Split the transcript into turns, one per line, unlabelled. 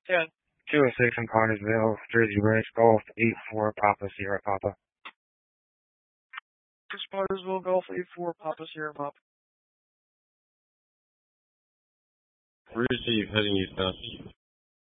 10.
206 in Cartersville, Jersey Ridge, Golf 84 Papa Sierra Papa.
6 Cartersville, Golf 84 Papa Sierra Papa.
Receive, heading eastbound.